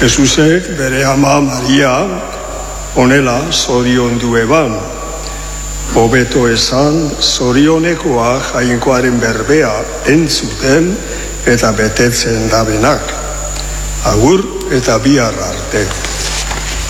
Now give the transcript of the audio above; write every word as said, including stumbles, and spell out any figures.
Jesusek bere ama Maria honela zoriondu eban. Hobeto esan, zorionekoa jainkoaren berbea entzuten eta betetzen dabenak. Agur eta bihar arte.